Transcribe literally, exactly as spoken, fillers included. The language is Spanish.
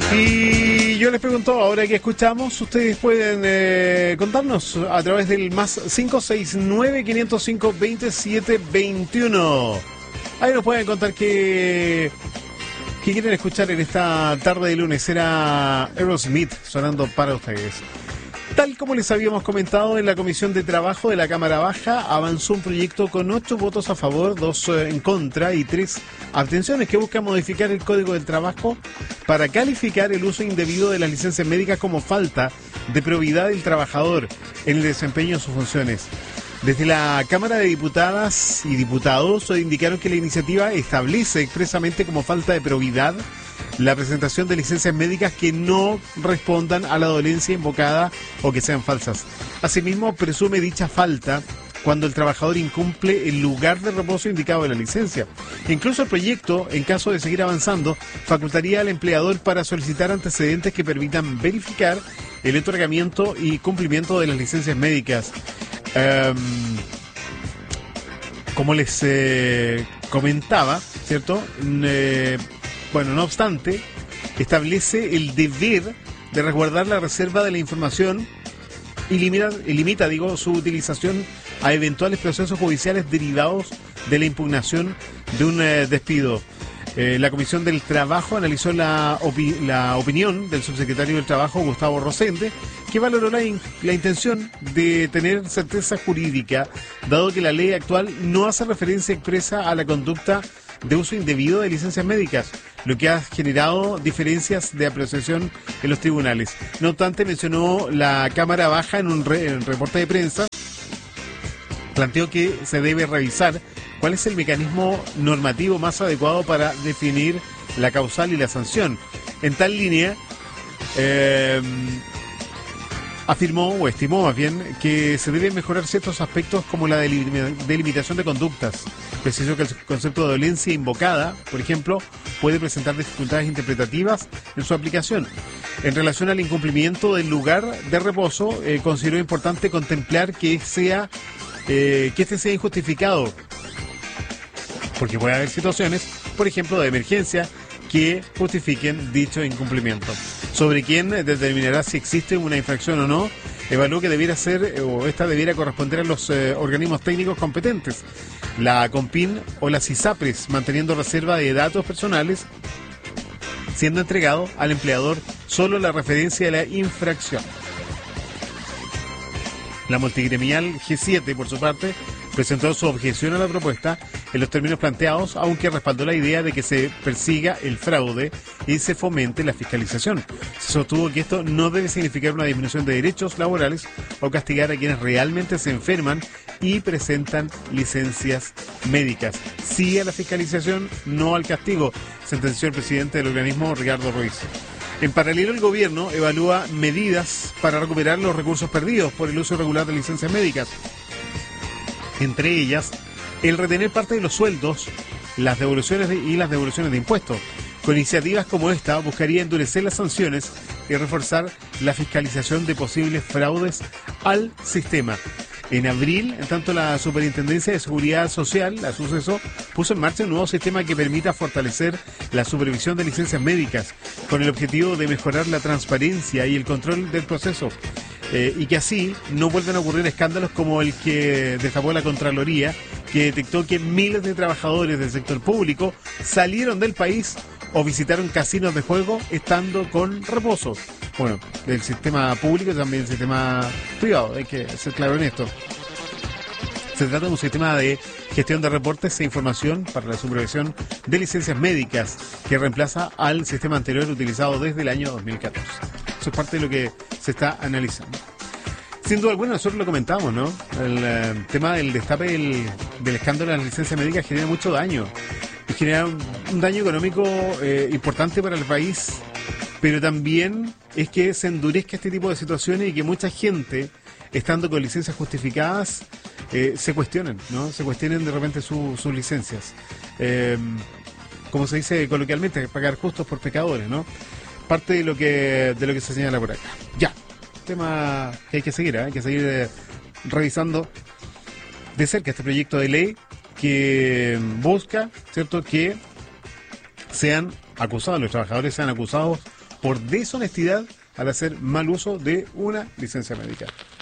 Y yo les pregunto, ahora que escuchamos, ustedes pueden eh, contarnos a través del más cinco seis nueve, cinco cero cinco, dos siete dos uno. Ahí nos pueden contar qué, qué quieren escuchar en esta tarde de lunes. Era Aerosmith sonando para ustedes. Tal como les habíamos comentado, en la Comisión de Trabajo de la Cámara Baja avanzó un proyecto con ocho votos a favor, dos en contra y tres abstenciones que busca modificar el Código del Trabajo para calificar el uso indebido de las licencias médicas como falta de probidad del trabajador en el desempeño de sus funciones. Desde la Cámara de Diputadas y Diputados indicaron que la iniciativa establece expresamente como falta de probidad la presentación de licencias médicas que no respondan a la dolencia invocada o que sean falsas. Asimismo, presume dicha falta cuando el trabajador incumple el lugar de reposo indicado en la licencia. Incluso el proyecto, en caso de seguir avanzando, facultaría al empleador para solicitar antecedentes que permitan verificar el otorgamiento y cumplimiento de las licencias médicas. Um, como les eh, comentaba, ¿cierto? Eh, Bueno, no obstante, establece el deber de resguardar la reserva de la información y limita, y limita digo, su utilización a eventuales procesos judiciales derivados de la impugnación de un eh, despido. Eh, la Comisión del Trabajo analizó la, opi la opinión del subsecretario del Trabajo, Gustavo Rosende, que valoró la, in la intención de tener certeza jurídica, dado que la ley actual no hace referencia expresa a la conducta de uso indebido de licencias médicas, lo que ha generado diferencias de apreciación en los tribunales. No obstante, mencionó la Cámara Baja en un, re, en un reporte de prensa, planteó que se debe revisar cuál es el mecanismo normativo más adecuado para definir la causal y la sanción. En tal línea, eh, afirmó o estimó más bien que se deben mejorar ciertos aspectos como la delimitación de conductas. Precisó que el concepto de dolencia invocada, por ejemplo, puede presentar dificultades interpretativas en su aplicación. En relación al incumplimiento del lugar de reposo, eh, consideró importante contemplar que sea eh, que este sea injustificado, porque puede haber situaciones, por ejemplo, de emergencia, que justifiquen dicho incumplimiento. Sobre quién determinará si existe una infracción o no, evaluó que debiera ser, o esta debiera corresponder a los eh, organismos técnicos competentes, la COMPIN o las ISAPRES, manteniendo reserva de datos personales, siendo entregado al empleador solo la referencia de la infracción. La multigremial G siete, por su parte, presentó su objeción a la propuesta en los términos planteados, aunque respaldó la idea de que se persiga el fraude y se fomente la fiscalización. Se sostuvo que esto no debe significar una disminución de derechos laborales o castigar a quienes realmente se enferman y presentan licencias médicas. Sí a la fiscalización, no al castigo, sentenció el presidente del organismo, Ricardo Ruiz. En paralelo, el gobierno evalúa medidas para recuperar los recursos perdidos por el uso irregular de licencias médicas. Entre ellas, el retener parte de los sueldos, las devoluciones de, y las devoluciones de impuestos. Con iniciativas como esta, buscaría endurecer las sanciones y reforzar la fiscalización de posibles fraudes al sistema. En abril, en tanto, la Superintendencia de Seguridad Social, la SUSESO, puso en marcha un nuevo sistema que permita fortalecer la supervisión de licencias médicas, con el objetivo de mejorar la transparencia y el control del proceso. Eh, y que así no vuelvan a ocurrir escándalos como el que destapó la Contraloría, que detectó que miles de trabajadores del sector público salieron del país o visitaron casinos de juego estando con reposo. Bueno, del sistema público y también del sistema privado, hay que ser claro en esto. Se trata de un sistema de gestión de reportes e información para la supervisión de licencias médicas que reemplaza al sistema anterior utilizado desde el año dos mil catorce. Eso es parte de lo que se está analizando. Sin duda alguna, nosotros lo comentamos, ¿no? El eh, tema del destape del, del escándalo de las licencias médicas genera mucho daño. Y genera un, un daño económico eh, importante para el país, pero también es que se endurezca este tipo de situaciones y que mucha gente, estando con licencias justificadas, eh, se cuestionen, ¿no? Se cuestionen de repente su, sus licencias. Eh, como se dice coloquialmente, pagar justos por pecadores, ¿no? Parte de lo que de lo que se señala por acá. Ya, tema que hay que seguir, ¿eh? Hay que seguir eh, revisando de cerca este proyecto de ley que busca, ¿cierto?, que sean acusados, los trabajadores sean acusados por deshonestidad al hacer mal uso de una licencia médica.